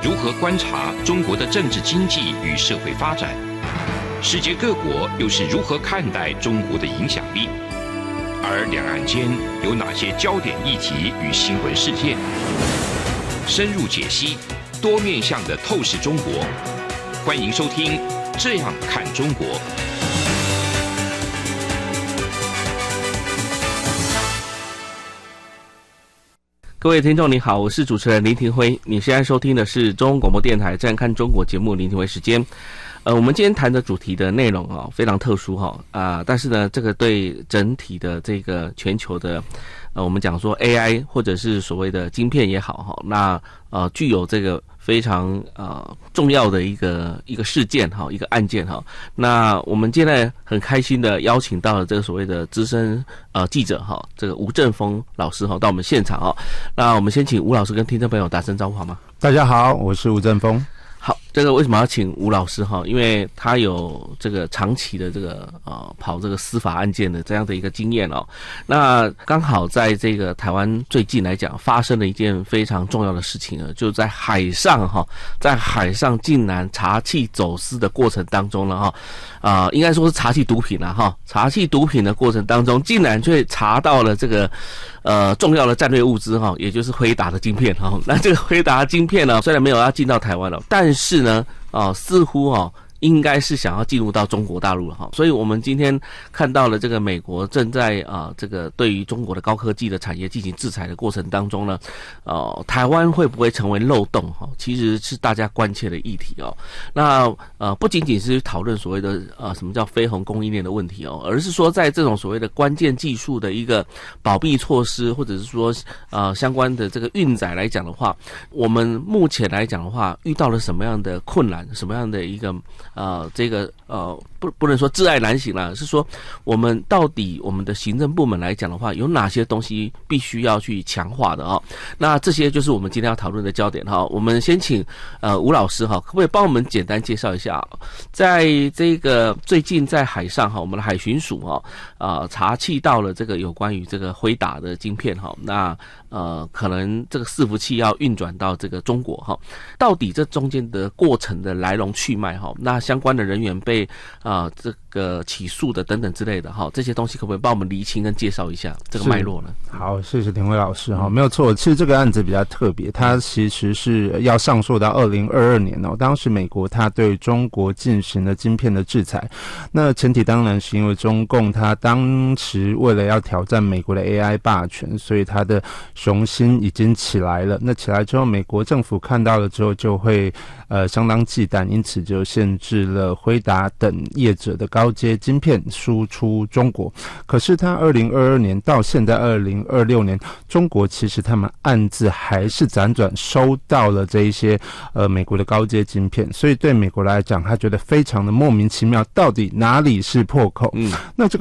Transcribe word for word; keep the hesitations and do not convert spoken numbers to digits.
如何观察中国的政治经济与社会发展？世界各国又是如何看待中国的影响力？而两岸间有哪些焦点议题与新闻事件？深入解析，多面向的透视中国。欢迎收听《这样看中国》。 各位听众你好，我是主持人林廷辉，你现在收听的是中央广播电台《这样看中国》节目，林廷辉时间。呃，我们今天谈的主题的内容哦非常特殊哈啊、呃，但是呢，这个对整体的这个全球的呃，我们讲说 A I 或者是所谓的晶片也好哈，那呃具有这个非常呃重要的一个一个事件哈，一个案件哈。那我们现在很开心的邀请到了这个所谓的资深呃记者哈，这个吴正峰老师哈到我们现场哈。那我们先请吴老师跟听众朋友打声招呼好吗？ 大家好，我是吴正峰。 好，这个为什么要请吴老师哈？因为他有这个长期的这个呃跑这个司法案件的这样的一个经验哦。那刚好在这个台湾最近来讲，发生了一件非常重要的事情呢，就在海上哈，在海上竟然查缉走私的过程当中了哈，啊、呃，应该说是查缉毒品了哈。查缉毒品的过程当中，竟然却查到了这个呃重要的战略物资哈，也就是辉达的晶片哈。那这个辉达晶片呢，虽然没有要进到台湾了，但是呢，啊、呃，似乎啊、哦，应该是想要进入到中国大陆了哈。所以我们今天看到了这个美国正在啊、呃，这个对于中国的高科技的产业进行制裁的过程当中呢，呃，台湾会不会成为漏洞哈？其实是大家关切的议题哦。那呃，不仅仅是讨论所谓的呃什么叫非红供应链的问题哦，而是说在这种所谓的关键技术的一个保密措施，或者是说呃相关的这个运载来讲的话，我们目前来讲的话，遇到了什么样的困难，什么样的一个呃，这个呃，不不能说窒碍难行啦，是说我们到底我们的行政部门来讲的话，有哪些东西必须要去强化的哦？那这些就是我们今天要讨论的焦点哈。我们先请呃吴老师哈，可不可以帮我们简单介绍一下，在这个最近在海上哈，我们的海巡署哈啊、呃、查缉到了这个有关于这个辉达的晶片哈，那呃可能这个伺服器要运转到这个中国哈，到底这中间的过程的来龙去脉哈，那相关的人员被啊、呃、这个起诉的等等之类的哈，这些东西可不可以帮我们厘清跟介绍一下这个脉络呢？ 好，谢谢廷辉老师哈、嗯，没有错，其实这个案子比较特别，它其实是要上溯到二零二二年哦，当时美国它对中国进行了晶片的制裁，那前提当然是因为中共它当时为了要挑战美国的 A I 霸权，所以它的雄心已经起来了。那起来之后，美国政府看到了之后就会呃相当忌惮，因此就限制了辉达等业者的高阶晶片输出中国。可是它二零二二年到现在二零二六年，中国其实他们暗自还是辗转收到了这一些呃美国的高阶晶片，所以对美国来讲，他觉得非常的莫名其妙，到底哪里是破口？嗯，那这个